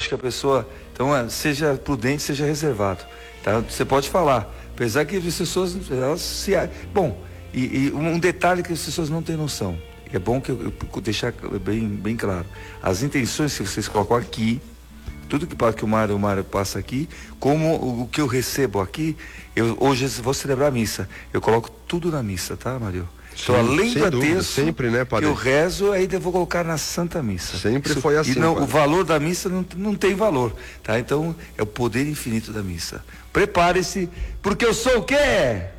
que a pessoa... Então, seja prudente, seja reservado. Tá? Você pode falar. Apesar que as pessoas... Elas se... Bom, e um detalhe que as pessoas não têm noção. É bom que eu deixar bem claro. As intenções que vocês colocam aqui, tudo que o Mário passa aqui, como o que eu recebo aqui, hoje vou celebrar a missa. Eu coloco tudo na missa, tá, Mário? Então, além do texto, sempre, né, padre? Eu rezo, ainda eu vou colocar na Santa Missa. Sempre foi assim. E não, o valor da missa não tem valor, tá? Então, é o poder infinito da missa. Prepare-se, porque eu sou o quê?